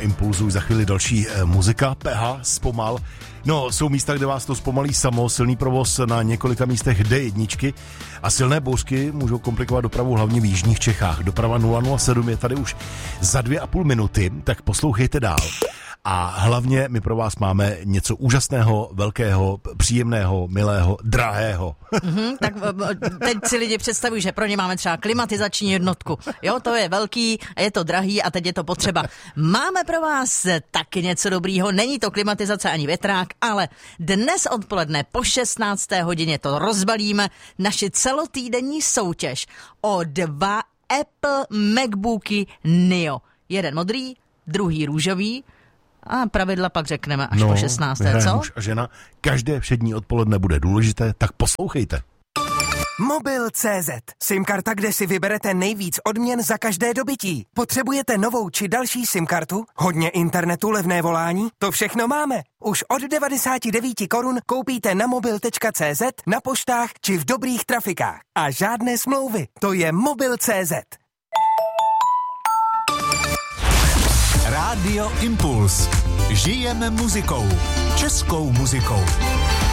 Impulzu. Za chvíli další muzika, PH, zpomal. No, jsou místa, kde vás to zpomalí samo, silný provoz na několika místech D1 a silné bouřky můžou komplikovat dopravu hlavně v jižních Čechách. Doprava 007 je tady už za 2,5 minuty, tak poslouchejte dál. A hlavně my pro vás máme něco úžasného, velkého, příjemného, milého, drahého. Tak teď si lidi představují, že pro ně máme třeba klimatizační jednotku. Jo, to je velký, je to drahý a teď je to potřeba. Máme pro vás taky něco dobrýho, není to klimatizace ani větrák, ale dnes odpoledne po 16. hodině to rozbalíme, naši celotýdenní soutěž o 2 Apple MacBooky Neo. Jeden modrý, druhý růžový. A pravidla pak řekneme až po 16. Co? Muž a žena, každé všední odpoledne bude důležité, tak poslouchejte. Mobil.cz. SIM-karta, kde si vyberete nejvíc odměn za každé dobytí. Potřebujete novou či další SIM-kartu? Hodně internetu, levné volání? To všechno máme. Už od 99 korun koupíte na mobil.cz, na poštách či v dobrých trafikách. A žádné smlouvy. To je Mobil.cz. Rádio Impuls. Žijeme muzikou. Českou muzikou.